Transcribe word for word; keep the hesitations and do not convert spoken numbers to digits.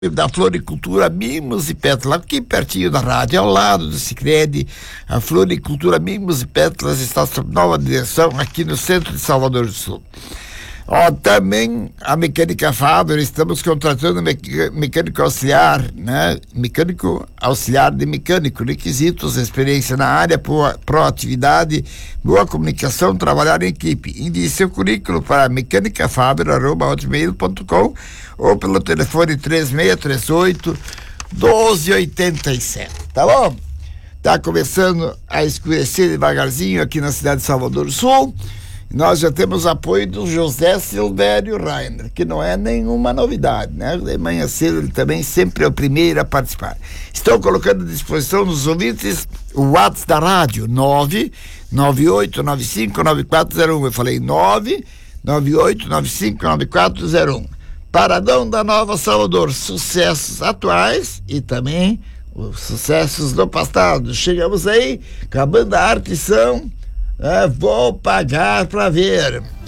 da Floricultura Mimos e Pétalas, aqui pertinho da rádio, ao lado do Sicredi. A Floricultura Mimos e Pétalas está sob nova direção aqui no centro de Salvador do Sul. Ó, também a Mecânica Faber, estamos contratando mecânico auxiliar, né? Mecânico auxiliar de mecânico, requisitos, experiência na área, proatividade, boa comunicação, trabalhar em equipe. Envie seu currículo para mecanicafaber arroba hotmail ponto com ou pelo telefone três seis três oito, doze oitenta e sete, tá bom? Tá começando a escurecer devagarzinho aqui na cidade de Salvador do Sul. Nós já temos apoio do José Silvério Rainer, que não é nenhuma novidade, né? De manhã cedo ele também sempre é o primeiro a participar. Estou colocando à disposição dos ouvintes o WhatsApp da rádio, nove nove oito nove cinco nove quatro zero um. Eu falei nove nove oito nove cinco nove quatro zero um. Paradão da Nova Salvador, sucessos atuais e também os sucessos do passado. Chegamos aí com a banda Artição. É, vou pagar pra ver.